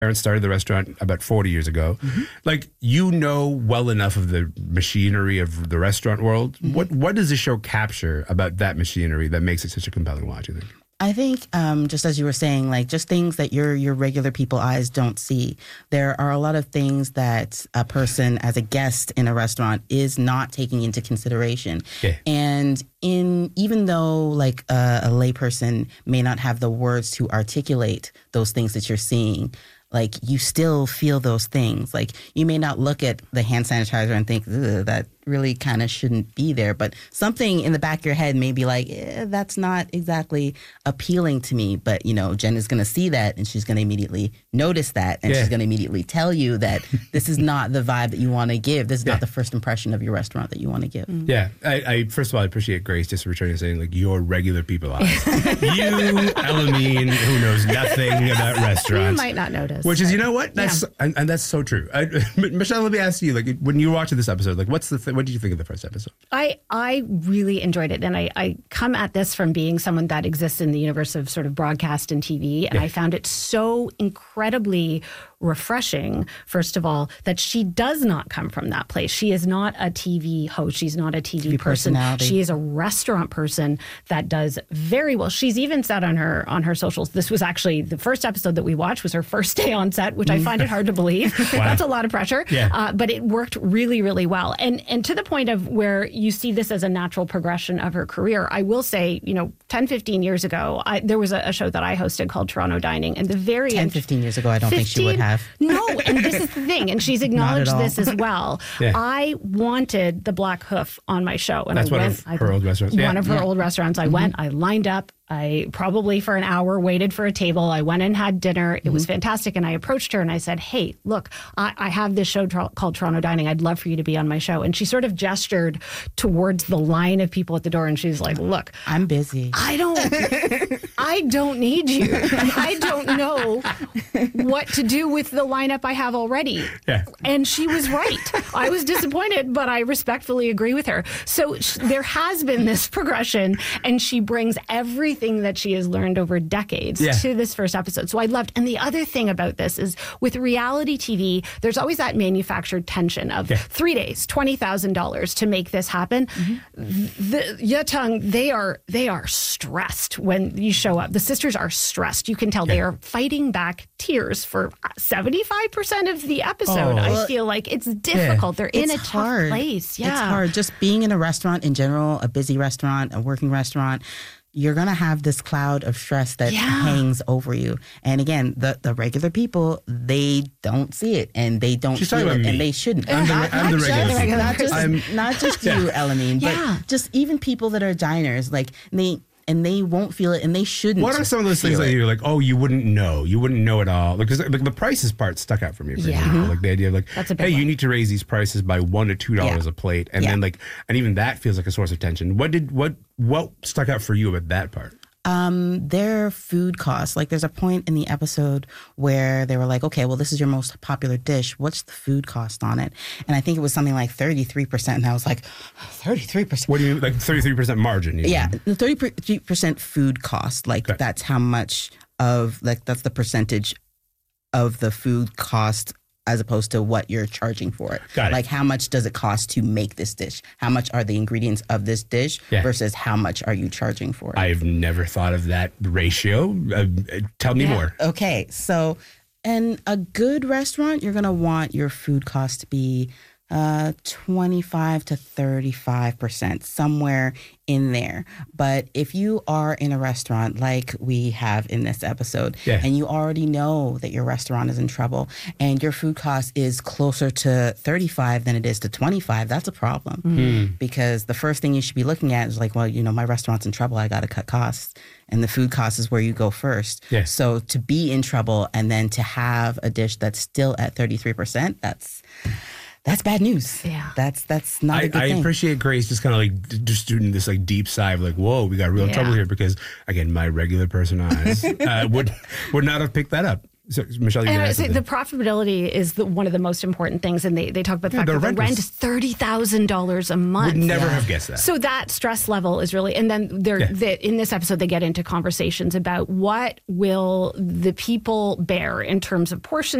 parents started the restaurant about 40 years ago. Mm-hmm. Like, you know well enough of the machinery of the restaurant world. Mm-hmm. What does the show capture about that machinery that makes it such a compelling watch, you think? I think, just as you were saying, like just things that your regular people eyes don't see. There are a lot of things that a person as a guest in a restaurant is not taking into consideration. Yeah. And even though like a layperson may not have the words to articulate those things that you're seeing, like you still feel those things. Like you may not look at the hand sanitizer and think, that really kind of shouldn't be there. But something in the back of your head may be like, that's not exactly appealing to me. But, you know, Jen is going to see that and she's going to immediately notice that. And she's going to immediately tell you that this is not the vibe that you want to give. This is not the first impression of your restaurant that you want to give. Yeah. I first of all, I appreciate Grace just returning and saying, like, your regular people eyes. You, Elamine, who knows nothing about restaurants. You might not notice. Which is, you know what? That's and that's so true. Michelle, let me ask you, like, when you were watching this episode, like, what did you think of the first episode? I really enjoyed it. And I come at this from being someone that exists in the universe of sort of broadcast and TV. And I found it so incredibly refreshing, first of all, that she does not come from that place. She is not a TV host. She's not a TV person. She is a restaurant person that does very well. She's even said on her socials, this was actually the first episode that we watched was her first day on set, which I find it hard to believe. Wow. That's a lot of pressure. Yeah. But it worked really, really well. And to the point of where you see this as a natural progression of her career, I will say, 10, 15 years ago, there was a show that I hosted called Toronto Dining. And the very 10, 15 years ago, I don't think she would have. No, and this is the thing, and she's acknowledged this as well. Yeah. I wanted the Black Hoof on my show. And that's one of her old restaurants. One of her old restaurants. I went, I lined up. I probably for an hour waited for a table. I went and had dinner. It was fantastic. And I approached her and I said, hey, look, I have this show called Toronto Dining. I'd love for you to be on my show. And she sort of gestured towards the line of people at the door. And she's like, look, I'm busy. I don't need you. I don't know what to do with the lineup I have already. Yeah. And she was right. I was disappointed, but I respectfully agree with her. So there has been this progression, and she brings everything that she has learned over decades to this first episode. So I loved. And the other thing about this is with reality TV, there's always that manufactured tension of 3 days, $20,000 to make this happen. The Yatung, they are stressed when you show up. The sisters are stressed. You can tell they are fighting back tears for 75% of the episode. I feel like it's difficult. They're in a tough place. Yeah. It's hard. Just being in a restaurant in general, a busy restaurant, a working restaurant, you're going to have this cloud of stress that hangs over you. And again, the regular people, they don't see it and they don't feel it and they shouldn't. I'm the regular. Not just you, Elamine, but just even people that are diners, like they won't feel it and they shouldn't. What are some of those things that you're like, oh, you wouldn't know at all? Because like, the prices part stuck out for me. For example. Like the idea of like, hey, you need to raise these prices by $1 to $2 a plate. And then like, and even that feels like a source of tension. What stuck out for you about that part? Their food costs. Like there's a point in the episode where they were like, okay, well, this is your most popular dish. What's the food cost on it? And I think it was something like 33%. And I was like, 33%? What do you, like 33% margin? Yeah, the 33% food cost. Like that's how much of, like that's the percentage of the food cost as opposed to what you're charging for it. Got it. Like how much does it cost to make this dish? How much are the ingredients of this dish versus how much are you charging for it? I've never thought of that ratio. Tell me more. Okay, so in a good restaurant, you're going to want your food cost to be 25 to 35%, somewhere in there. But if you are in a restaurant like we have in this episode, and you already know that your restaurant is in trouble and your food cost is closer to 35 than it is to 25, that's a problem. Because the first thing you should be looking at is like, well, my restaurant's in trouble. I got to cut costs. And the food cost is where you go first. So to be in trouble and then to have a dish that's still at 33%, that's bad news. Yeah. That's not a good thing. I appreciate Grace just kind of like just doing this like deep sigh of like, whoa, we got real trouble here because again, my regular person eyes would not have picked that up. So, Michelle, and I say the profitability is one of the most important things, and they talk about the fact that the rent is $30,000 a month. Would never have guessed that. So that stress level is really, and then in this episode they get into conversations about what will the people bear in terms of portion